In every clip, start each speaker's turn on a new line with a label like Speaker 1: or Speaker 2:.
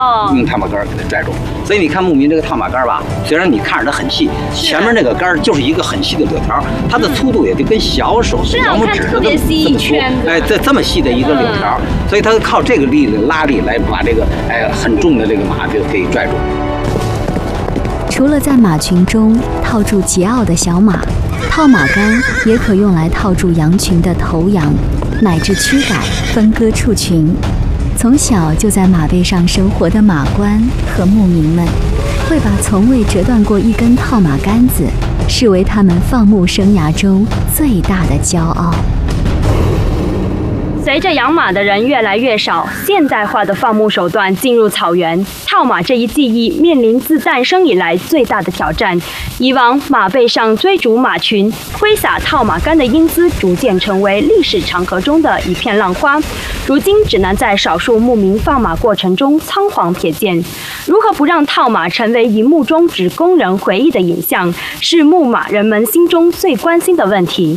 Speaker 1: 用套马杆给它拽住。所以你看牧民这个套马杆吧，虽然你看着它很细，前面那个杆就是一个很细的柳条，它的粗度也就跟小手的小拇指的这么粗，哎，这么细的一个柳条，所以它靠这个力的拉力来把这个很重的这个马就可以拽住。
Speaker 2: 除了在马群中套住桀骜的小马，套马杆也可用来套住羊群的头羊，乃至驱赶分割畜群。从小就在马背上生活的马倌和牧民们，会把从未折断过一根套马杆子视为他们放牧生涯中最大的骄傲。
Speaker 3: 随着养马的人越来越少，现代化的放牧手段进入草原，套马这一技艺面临自诞生以来最大的挑战。以往马背上追逐马群、挥洒套马杆的英姿逐渐成为历史长河中的一片浪花，如今只能在少数牧民放马过程中仓皇瞥见。如何不让套马成为荧幕中只供人回忆的影像，是牧马人们心中最关心的问题。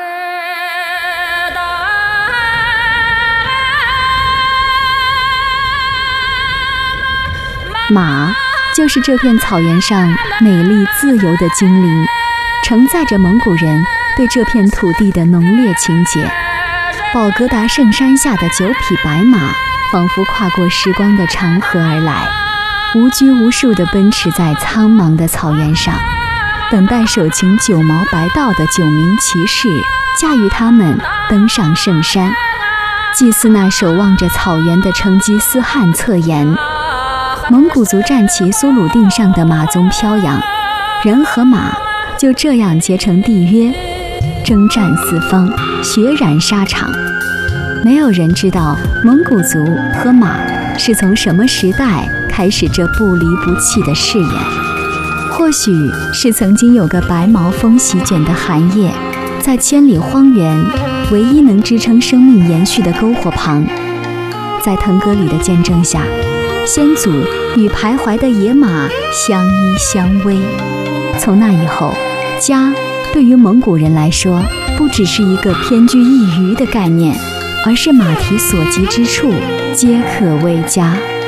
Speaker 2: 马就是这片草原上美丽自由的精灵，承载着蒙古人对这片土地的浓烈情结。宝格达圣山下的9匹白马，仿佛跨过时光的长河而来，无拘无束地奔驰在苍茫的草原上，等待手擎9毛白道的9名骑士驾驭它们登上圣山，祭祀那守望着草原的成吉思汗侧颜。蒙古族战旗苏鲁定上的马鬃飘扬，人和马就这样结成缔约，征战四方，血染沙场。没有人知道蒙古族和马是从什么时代开始这不离不弃的誓言。或许是曾经有个白毛风席卷的寒夜，在千里荒原唯一能支撑生命延续的篝火旁，在腾格里的见证下，先祖与徘徊的野马相依相偎。从那以后，家对于蒙古人来说，不只是一个偏居一隅的概念，而是马蹄所及之处皆可为家。